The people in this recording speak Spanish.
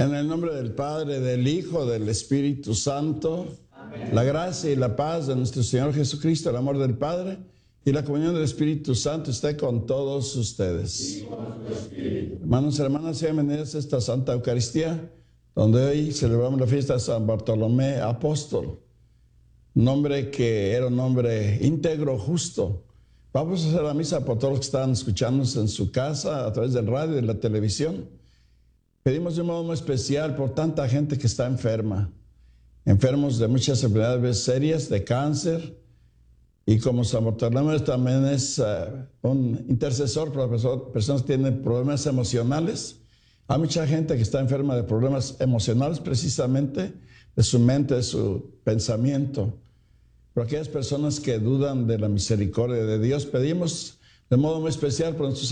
En el nombre del Padre, del Hijo, del Espíritu Santo, amén. La gracia y la paz de nuestro Señor Jesucristo, el amor del Padre y la comunión del Espíritu Santo esté con todos ustedes. Hermanos y hermanas, sean bienvenidos a esta Santa Eucaristía, donde hoy celebramos la fiesta de San Bartolomé Apóstol. Un hombre que era un hombre íntegro, justo. Vamos a hacer la misa por todos los que están escuchándonos en su casa, a través del radio y de la televisión. Pedimos de un modo muy especial por tanta gente que está enferma, enfermos de muchas enfermedades serias, de cáncer, y como San Bartolomé también es un intercesor para personas que tienen problemas emocionales. Hay mucha gente que está enferma de problemas emocionales, precisamente de su mente, de su pensamiento. Por aquellas personas que dudan de la misericordia de Dios, pedimos de modo muy especial por nuestros